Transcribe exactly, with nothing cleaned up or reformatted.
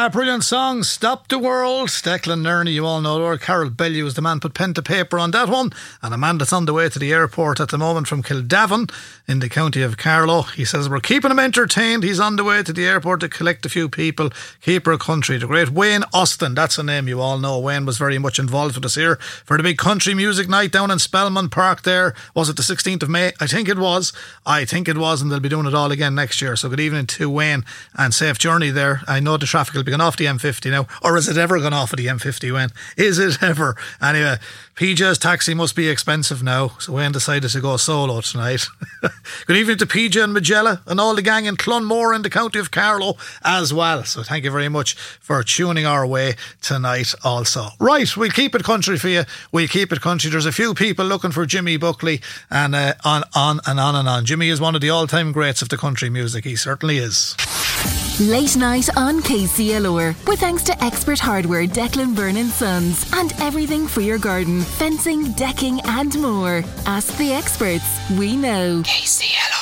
Ah, brilliant song, Stop the World. Declan Nerney, you all know her. Carol Bellew was the man put pen to paper on that one. And a man that's on the way to the airport at the moment from Kildavin in the county of Carlow. He says, we're keeping him entertained. He's on the way to the airport to collect a few people. Keep our country. The great Wayne Austin, that's a name you all know. Wayne was very much involved with us here for the big country music night down in Spelman Park there. Was it the sixteenth of May? I think it was. I think it was, and they'll be doing it all again next year. So good evening to Wayne and safe journey there. I know the traffic will be going off the M fifty now, or is it ever gone off of the M fifty, Wayne? Is it ever? Anyway, P J's taxi must be expensive now, so Wayne decided to go solo tonight. Good evening to P J and Magella and all the gang in Clonmore in the county of Carlow as well. So thank you very much for tuning our way tonight also. Right, we'll keep it country for you. We'll keep it country. There's a few people looking for Jimmy Buckley and uh, on, on and on and on. Jimmy is one of the all-time greats of the country music. He certainly is. Late night on K C L R with thanks to Expert Hardware, Declan Byrne and Sons, and everything for your garden, fencing, decking and more. Ask the experts. We know. K C L R.